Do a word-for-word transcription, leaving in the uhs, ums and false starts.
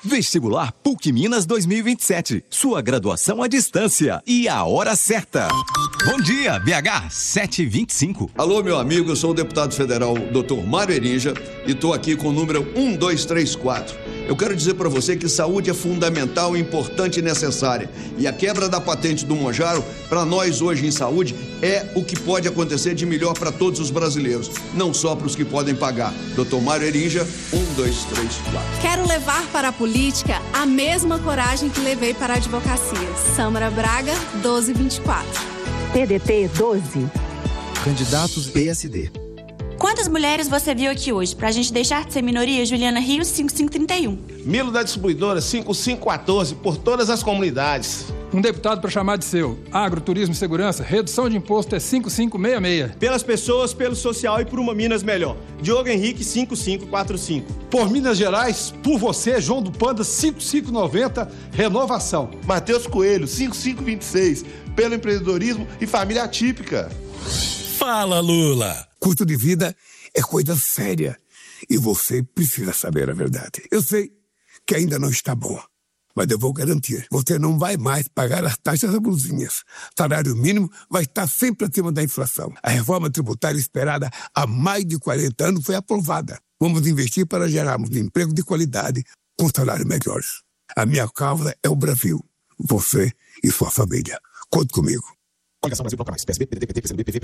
Vestibular PUC Minas dois mil e vinte e sete. Sua graduação à distância e a hora certa. Bom dia, B H sete e vinte e cinco. Alô, meu amigo, eu sou o deputado federal doutor Mário Erinja e estou aqui com o número um dois três quatro. Eu quero dizer para você que saúde é fundamental, importante e necessária. E a quebra da patente do Monjaro, para nós hoje em saúde, é o que pode acontecer de melhor para todos os brasileiros, não só para os que podem pagar. doutor Mário Erinja, um dois três quatro. Quero levar para a política a mesma coragem que levei para a advocacia. Sâmara Braga, doze vinte e quatro. P D T doze. Candidatos P S D. Quantas mulheres você viu aqui hoje? Pra gente deixar de ser minoria, Juliana Rios, cinco cinco três um. Milo da Distribuidora, cinco cinco um quatro, por todas as comunidades. Um deputado para chamar de seu. Agro, turismo e segurança, redução de imposto é cinco cinco seis seis. Pelas pessoas, pelo social e por uma Minas melhor. Diogo Henrique, cinco cinco quatro cinco. Por Minas Gerais, por você, João do Panda, cinco cinco nove zero, renovação. Matheus Coelho, cinco cinco dois seis, pelo empreendedorismo e família atípica. Fala, Lula! Custo de vida é coisa séria e você precisa saber a verdade. Eu sei que ainda não está bom, mas eu vou garantir. Você não vai mais pagar as taxas abusivas. Salário mínimo vai estar sempre acima da inflação. A reforma tributária esperada há mais de quarenta anos foi aprovada. Vamos investir para gerarmos emprego de qualidade com salários melhores. A minha causa é o Brasil. Você e sua família. Conte comigo. Coligação Brasil Proclamais. P S B, P D T, P T, P C B, P V,